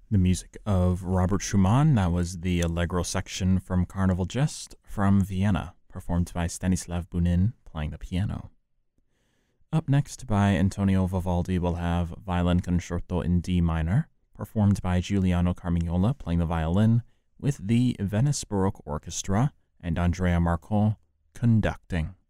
The music of Robert Schumann, that was the Allegro section from Carnival Jest from Vienna, performed by Stanislav Bunin playing the piano. Up next by Antonio Vivaldi, we'll have Violin Concerto in D minor, performed by Giuliano Carmignola playing the violin, with the Venice Baroque Orchestra and Andrea Marcon conducting.